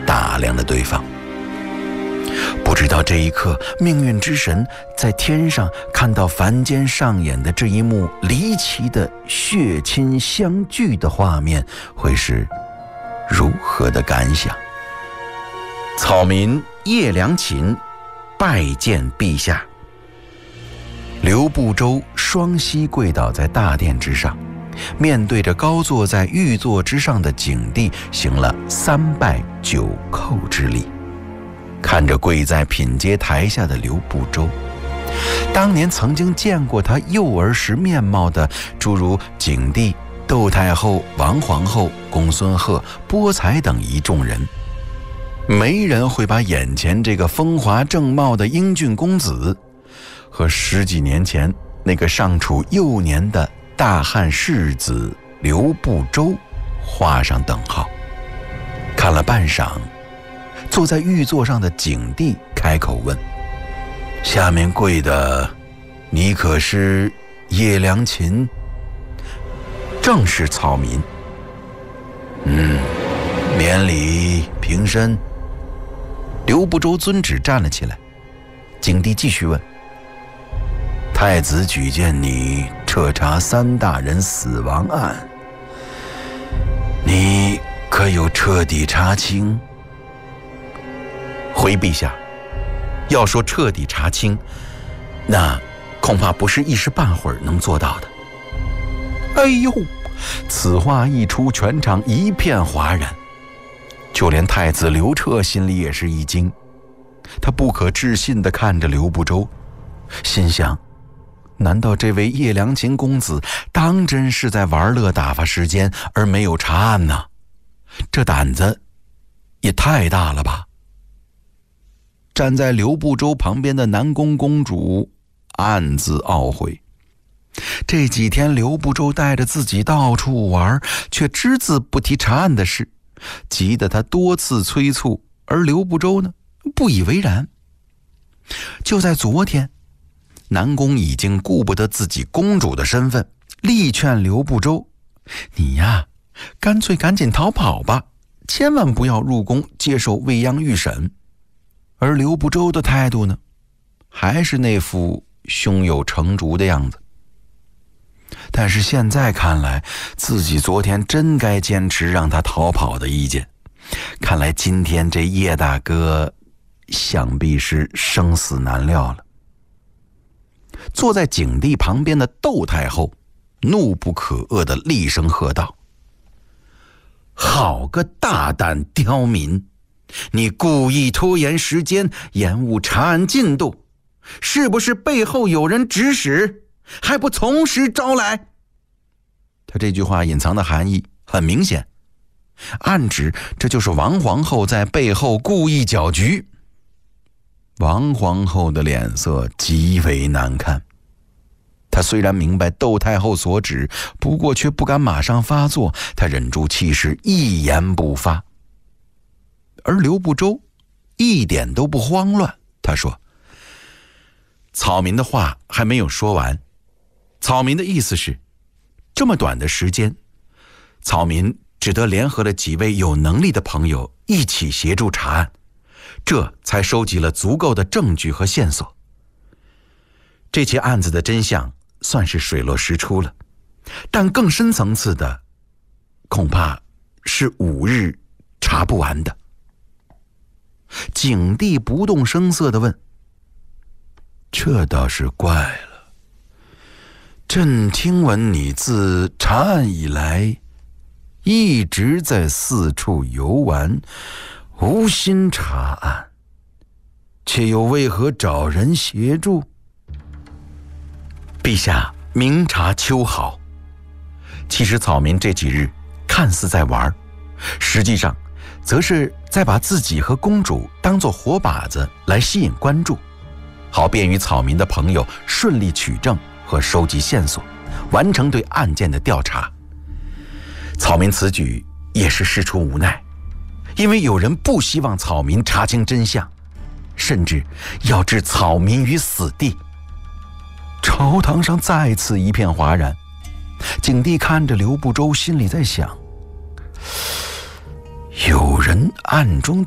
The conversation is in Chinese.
打量着对方。不知道这一刻，命运之神在天上看到凡间上演的这一幕离奇的血亲相聚的画面，会是如何的感想？草民叶良禽拜见陛下。刘不周双膝跪倒在大殿之上，面对着高坐在玉座之上的景帝，行了3拜9叩之礼。看着跪在品阶台下的刘不周，当年曾经见过他幼儿时面貌的诸如景帝、窦太后、王皇后、公孙贺、波才等一众人，没人会把眼前这个风华正茂的英俊公子和10几年前那个尚处幼年的大汉世子刘不周画上等号。看了半晌，坐在玉座上的景帝开口问：下面跪的你可是叶良禽？正是草民。免礼平身。刘不周遵旨站了起来。景帝继续问：太子举荐你彻查3大人死亡案，你可有彻底查清？回陛下，要说彻底查清，那恐怕不是一时半会儿能做到的。哎呦，此话一出，全场一片哗然，就连太子刘彻心里也是一惊。他不可置信地看着刘不周，心想：难道这位叶良禽公子当真是在玩乐打发时间，而没有查案呢？这胆子也太大了吧！站在刘不周旁边的南宫公主暗自懊悔，这几天刘不周带着自己到处玩，却只字不提查案的事，急得他多次催促，而刘不周呢，不以为然。就在昨天，南宫已经顾不得自己公主的身份，力劝刘不周：你呀，干脆赶紧逃跑吧，千万不要入宫接受未央御审。而刘不周的态度呢，还是那副胸有成竹的样子。但是现在看来，自己昨天真该坚持让他逃跑的意见。看来今天这叶大哥想必是生死难料了。坐在景帝旁边的窦太后怒不可遏地厉声喝道：好个大胆刁民！你故意拖延时间，延误查案进度，是不是背后有人指使，还不从实招来？他这句话隐藏的含义很明显，暗指这就是王皇后在背后故意搅局。王皇后的脸色极为难看，她虽然明白窦太后所指，不过却不敢马上发作，她忍住气势，一言不发。而刘不周一点都不慌乱，他说：草民的话还没有说完，草民的意思是，这么短的时间，草民只得联合了几位有能力的朋友一起协助查案，这才收集了足够的证据和线索。这起案子的真相算是水落石出了，但更深层次的，恐怕是5日查不完的。景帝不动声色地问：这倒是怪了，朕听闻你自查案以来一直在四处游玩，无心查案，却又为何找人协助？陛下明察秋毫，其实草民这几日看似在玩，实际上则是在把自己和公主当作活靶子来吸引关注，好便于草民的朋友顺利取证和收集线索，完成对案件的调查。草民此举也是事出无奈，因为有人不希望草民查清真相，甚至要置草民于死地。朝堂上再次一片哗然，景帝看着刘不周，心里在想：有人暗中